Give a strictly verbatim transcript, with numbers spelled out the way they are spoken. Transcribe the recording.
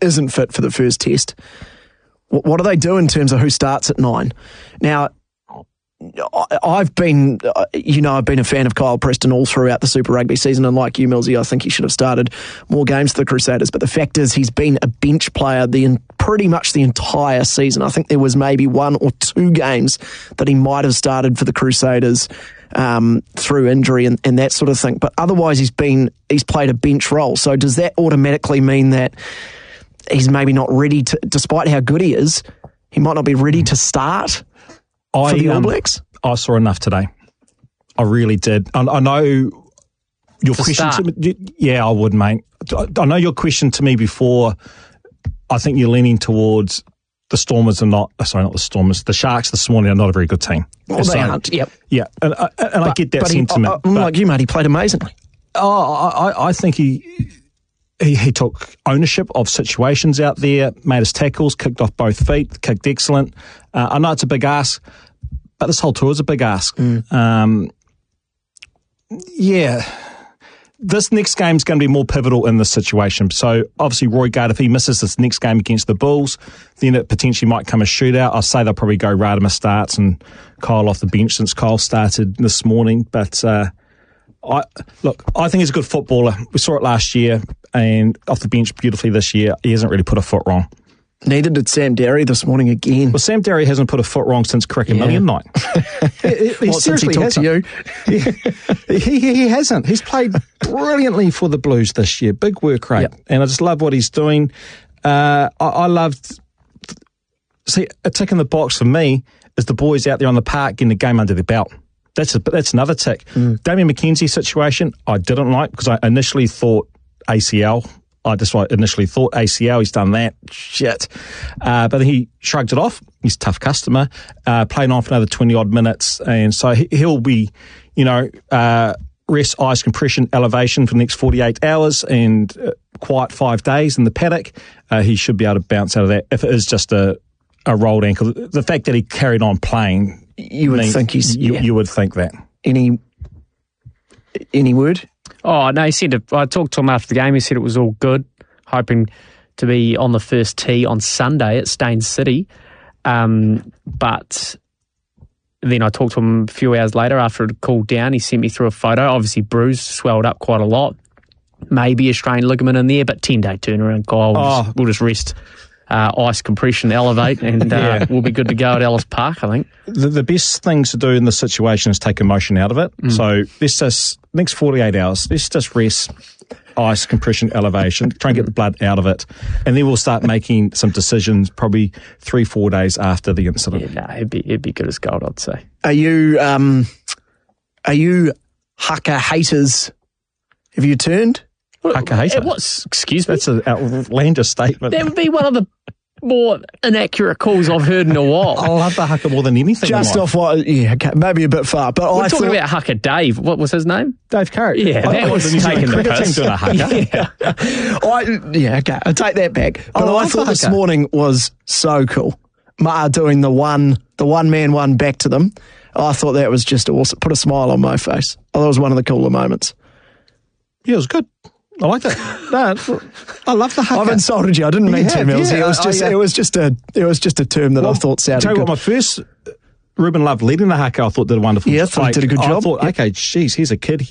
isn't fit for the first test. What, what do they do in terms of who starts at nine? Now, I've been, you know, I've been a fan of Kyle Preston all throughout the Super Rugby season, and like you, Millsy, I think he should have started more games for the Crusaders. But the fact is, he's been a bench player the pretty much the entire season. I think there was maybe one or two games that he might have started for the Crusaders um, through injury and, and that sort of thing. But otherwise, he's been he's played a bench role. So does that automatically mean that he's maybe not ready to, despite how good he is, he might not be ready to start? I, for the All um, Blacks? I saw enough today. I really did. I, I know your to question start. to me. Yeah, I would, mate. I, I know your question to me before. I think you're leaning towards the Stormers are not, sorry, not the Stormers. The Sharks this morning are not a very good team. Well, so, they aren't, yep. Yeah, and, and but, I get that but sentiment. He, I, I'm but, like you, mate, he played amazingly. Oh, I, I think he, he he took ownership of situations out there, made his tackles, kicked off both feet, kicked excellent. Uh, I know it's a big ask, but this whole tour is a big ask. Mm. Um, yeah. This next game is going to be more pivotal in this situation. So, obviously, Roy Gard, if he misses this next game against the Bulls, then it potentially might come a shootout. I'll say they'll probably go Radama starts and Kyle off the bench since Kyle started this morning. But, uh, I look, I think he's a good footballer. We saw it last year and off the bench beautifully this year. He hasn't really put a foot wrong. Neither did Sam Derry this morning again. Well, Sam Derry hasn't put a foot wrong since Cricket yeah. Million Night. he, he what, since he talked hasn't. to you? Yeah. he, he, he hasn't. He's played brilliantly for the Blues this year. Big work rate. Yep. And I just love what he's doing. Uh, I, I loved... See, a tick in the box for me is the boys out there on the park getting the game under their belt. That's a, that's another tick. Mm. Damien McKenzie's situation, I didn't like because I initially thought A C L... I just initially thought A C L, he's done that, shit. Uh, but then he shrugged it off. He's a tough customer, uh, playing on for another twenty-odd minutes. And so he, he'll be, you know, uh, rest, ice compression, elevation for the next forty-eight hours and uh, quiet five days in the paddock. Uh, he should be able to bounce out of that if it is just a, a rolled ankle. The fact that he carried on playing... You would means, think he's... You, yeah. you would think that. Any, any word? Oh, no, he said, it, I talked to him after the game, he said it was all good, hoping to be on the first tee on Sunday at Staines City. Um, but then I talked to him a few hours later after it cooled down. He sent me through a photo, obviously bruised, swelled up quite a lot. Maybe a strained ligament in there, but ten-day turnaround, Kyle. We'll, oh. just, we'll just rest. Uh, ice compression, elevate, and uh, yeah. we'll be good to go at Ellis Park, I think. The, the best things to do in this situation is take emotion out of it. Mm. So let's just, next forty-eight hours, let's just rest, ice compression, elevation, try and get the blood out of it. And then we'll start making some decisions probably three, four days after the incident. Yeah, no, it'd be, it'd be good as gold, I'd say. Are you, um, are you haka haters? Have you turned? Haka hater? What's, excuse me? That's an outlandish statement. That would be one of the more inaccurate calls I've heard in a while. I love the haka more than anything. Just off what, yeah, okay, maybe a bit far. But We're I talking thought, about Haka Dave. What was his name? Dave Carrick. Yeah, I that was taking the cricket piss. team doing a haka. Yeah. I, yeah, okay, I'll take that back. But Oh, I I love thought the this haka. morning was so cool. Ma'a doing the one, the one man, one back to them. I thought that was just awesome. Put a smile on my face. Oh, that was one of the cooler moments. Yeah, it was good. I like that. No, I love the haka. I've insulted you. I didn't mean You to, have, Mills. yeah. It was just, I- I- it was just a, it was just a term that Well, I thought sounded tell you good. what, my first Ruben Love leading the haka, I thought did a wonderful. Yeah, I thought he did a good I job. thought, Yeah. okay, geez, he's a kid.